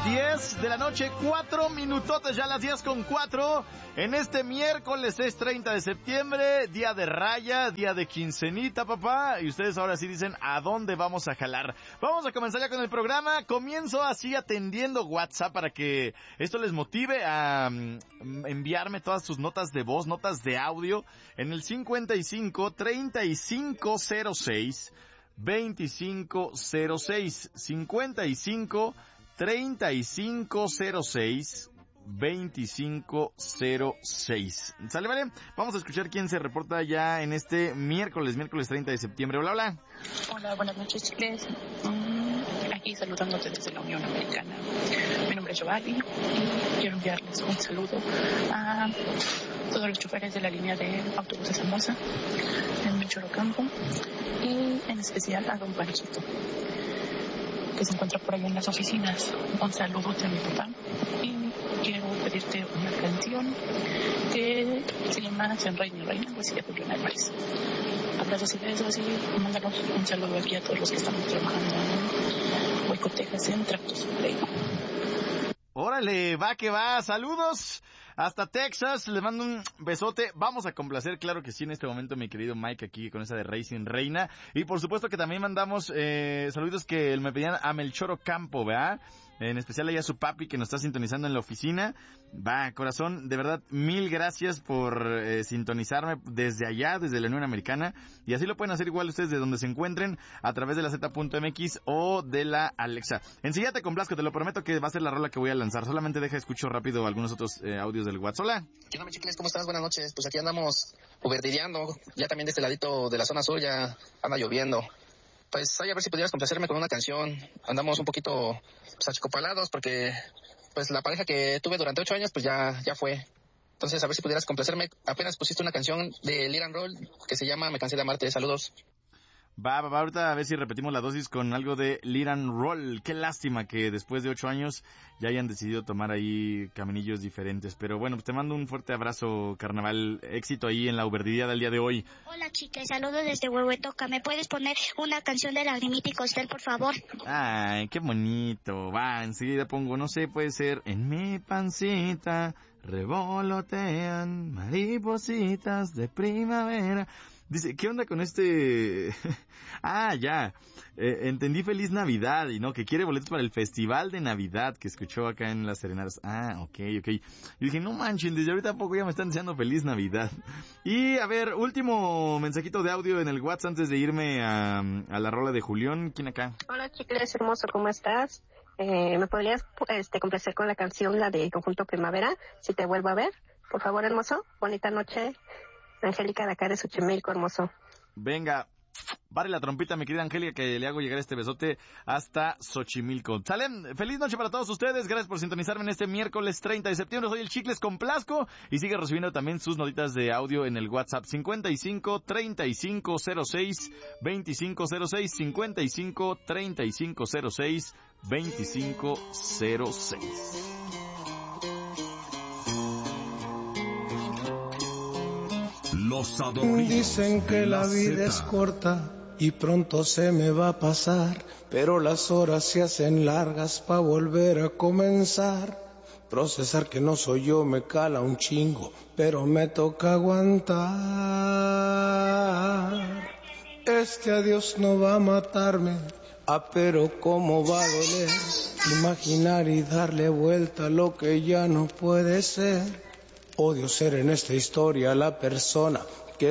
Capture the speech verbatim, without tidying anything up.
diez de la noche, cuatro minutotes, ya las diez con cuatro. En este miércoles es treinta de septiembre, día de raya, día de quincenita, papá. Y ustedes ahora sí dicen, ¿a dónde vamos a jalar? Vamos a comenzar ya con el programa. Comienzo así atendiendo WhatsApp para que esto les motive a um, enviarme todas sus notas de voz, notas de audio en el cincuenta y cinco, treinta y cinco cero seis, veinticinco cero seis, cincuenta y cinco, treinta y cinco cero seis, veinticinco cero seis. ¿Sale, vale? Vamos a escuchar quién se reporta ya en este miércoles, miércoles treinta de septiembre. Hola, hola. Hola, buenas noches, chicles. Mm, aquí saludándote desde la Unión Americana. Mi nombre es Giovanni y quiero enviarles un saludo a todos los choferes de la línea de autobuses Hermosa en Michoacampo y en especial a don Panchito, que se encuentra por ahí en las oficinas. Un saludo a mi papá y quiero pedirte una canción que se llama San Reina y Reina, pues de Julián Álvarez. Abrazos y besos y mándanos un saludo aquí a todos los que estamos trabajando en Hueco, Texas, en Tractos Play. Órale, va que va, saludos hasta Texas, les mando un besote. Vamos a complacer, claro que sí, en este momento mi querido Mike aquí con esa de Racing Reina. Y por supuesto que también mandamos eh, saludos que me pedían a Melchor Ocampo, ¿verdad? En especial ahí a su papi que nos está sintonizando en la oficina. Va, corazón, de verdad, mil gracias por eh, sintonizarme desde allá, desde la Unión Americana. Y así lo pueden hacer igual ustedes de donde se encuentren, a través de la Z punto M X o de la Alexa. Enseguida te complazco, te lo prometo que va a ser la rola que voy a lanzar. Solamente deja escucho rápido algunos otros eh, audios del WhatsApp. Hola. ¿Qué onda, chicles? ¿Cómo estás? Buenas noches. Pues aquí andamos uberdideando. Ya también de este ladito de la zona sur ya anda lloviendo. Pues ay, a ver si pudieras complacerme con una canción. Andamos un poquito pues, achicopalados porque pues la pareja que tuve durante ocho años pues ya ya fue. Entonces a ver si pudieras complacerme. Apenas pusiste una canción de Liran Roll que se llama Me cansé de amarte. Saludos. Va, va, va, ahorita a ver si repetimos la dosis con algo de Liran Roll. Qué lástima que después de ocho años ya hayan decidido tomar ahí caminillos diferentes. Pero bueno, pues te mando un fuerte abrazo, carnaval. Éxito ahí en la uberdidía del día de hoy. Hola, chicas, saludos desde Huehuetoca. ¿Me puedes poner una canción de Lagrimita y Costel, por favor? Ay, qué bonito. Va, enseguida pongo, no sé, puede ser En mi pancita revolotean maripositas de primavera. Dice, ¿qué onda con este? ah, ya, eh, entendí Feliz Navidad y no, que quiere boletos para el Festival de Navidad que escuchó acá en las Serenadas. Ah, ok, ok. Y dije, no manchen, desde ahorita a poco ya me están deseando Feliz Navidad. Y a ver, último mensajito de audio en el WhatsApp antes de irme a, a la rola de Julián. ¿Quién acá? Hola, chicles, hermoso, ¿cómo estás? Eh, ¿me podrías este, complacer con la canción, la de Conjunto Primavera, Si te vuelvo a ver? Por favor, hermoso. Bonita noche. Angélica de acá de Xochimilco, hermoso. Venga, pare la trompita, mi querida Angélica, que le hago llegar este besote hasta Xochimilco. ¿Salen? Feliz noche para todos ustedes. Gracias por sintonizarme en este miércoles treinta de septiembre. Soy el Chicles con Plasco y sigue recibiendo también sus notitas de audio en el WhatsApp cincuenta y cinco, treinta y cinco cero seis, veinticinco cero seis, cincuenta y cinco, treinta y cinco cero seis, veinticinco cero seis. Los adoridos. Dicen que la vida es corta y pronto se me va a pasar, pero las horas se hacen largas pa' volver a comenzar. Procesar que no soy yo me cala un chingo, pero me toca aguantar. Este adiós no va a matarme, ah, pero cómo va a doler imaginar y darle vuelta a lo que ya no puede ser. Odio ser en esta historia la persona